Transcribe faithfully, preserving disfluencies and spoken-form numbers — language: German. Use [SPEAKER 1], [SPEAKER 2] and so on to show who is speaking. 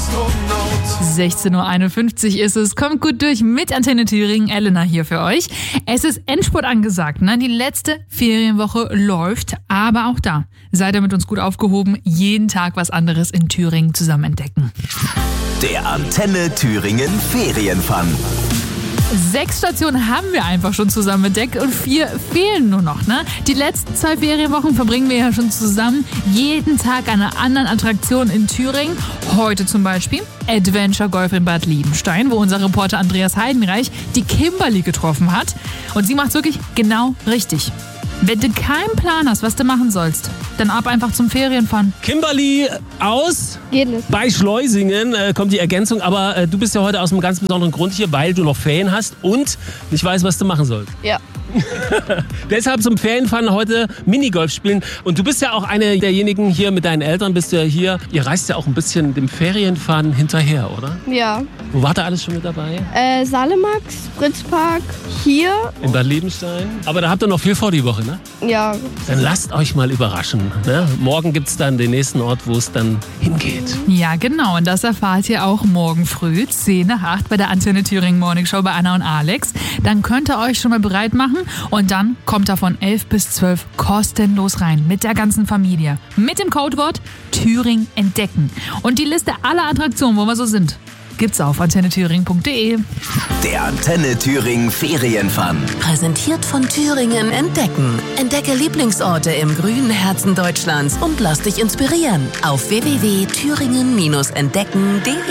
[SPEAKER 1] sechzehn Uhr einundfünfzig ist es. Kommt gut durch mit Antenne Thüringen. Elena hier für euch. Es ist Endspurt angesagt. Ne? Die letzte Ferienwoche läuft. Aber auch da seid ihr mit uns gut aufgehoben. Jeden Tag was anderes in Thüringen zusammen entdecken.
[SPEAKER 2] Der Antenne Thüringen Ferienfun.
[SPEAKER 1] Sechs Stationen haben wir einfach schon zusammen entdeckt und vier fehlen nur noch. Ne? Die letzten zwei Ferienwochen verbringen wir ja schon zusammen. Jeden Tag an einer anderen Attraktion in Thüringen. Heute zum Beispiel Adventure Golf in Bad Liebenstein, wo unser Reporter Andreas Heidenreich die Kimberly getroffen hat. Und sie macht's wirklich genau richtig. Wenn du keinen Plan hast, was du machen sollst, dann ab einfach zum Ferienfun.
[SPEAKER 3] Kimberly aus
[SPEAKER 4] Geht nicht.
[SPEAKER 3] bei Schleusingen äh, kommt die Ergänzung, aber äh, du bist ja heute aus einem ganz besonderen Grund hier, weil du noch Ferien hast und nicht weißt, was du machen sollst.
[SPEAKER 4] Ja.
[SPEAKER 3] Deshalb zum Ferienfun heute Minigolf spielen. Und du bist ja auch eine derjenigen hier mit deinen Eltern, bist du ja hier. Ihr reist ja auch ein bisschen dem Ferienfun hinterher, oder?
[SPEAKER 4] Ja.
[SPEAKER 3] Wo war da alles schon mit dabei?
[SPEAKER 4] Äh, Salemax, Fritzpark, hier.
[SPEAKER 3] In Bad Liebenstein. Aber da habt ihr noch viel vor die Woche, ne?
[SPEAKER 4] Ja.
[SPEAKER 3] Dann lasst euch mal überraschen. Ne? Morgen gibt's dann den nächsten Ort, wo es dann hingeht.
[SPEAKER 1] Ja, genau. Und das erfahrt ihr auch morgen früh, zehn nach acht bei der Antenne Thüringen Morning Show bei Anna und Alex. Dann könnt ihr euch schon mal bereit machen. Und dann kommt er von elf bis zwölf kostenlos rein mit der ganzen Familie. Mit dem Codewort Thüringen entdecken. Und die Liste aller Attraktionen, wo wir so sind, gibt's auf antenne thüringen punkt de.
[SPEAKER 2] Der Antenne Thüringen Ferienfun.
[SPEAKER 5] Präsentiert von Thüringen entdecken. Entdecke Lieblingsorte im grünen Herzen Deutschlands und lass dich inspirieren auf w w w punkt thüringen entdecken punkt de.